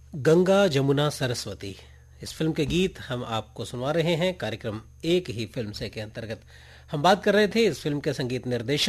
गंगा जमुना सरस्वती, इस फिल्म के गीत हम आपको सुनवा रहे हैं कार्यक्रम एक ही फिल्म से के अंतर्गत। हम बात कर रहे थे इस फिल्म के संगीत निर्देशक